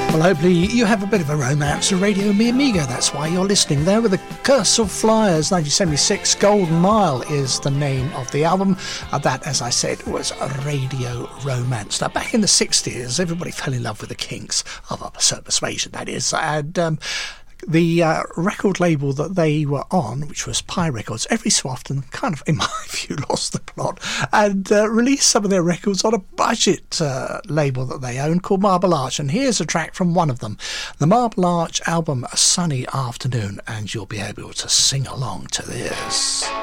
Well, hopefully you have a bit of a romance with Radio Mi Amigo. That's why you're listening there with the Curse of Flyers. 1976 Golden Mile is the name of the album. That, as I said, was a radio romance. Now, back in the 60s, everybody fell in love with the Kinks, of a certain persuasion, that is. And the record label that they were on, which was Pi Records, every so often kind of, in my view, lost the plot and released some of their records on a budget label that they own called Marble Arch. And here's a track from one of them, the Marble Arch album, A Sunny Afternoon, and you'll be able to sing along to this.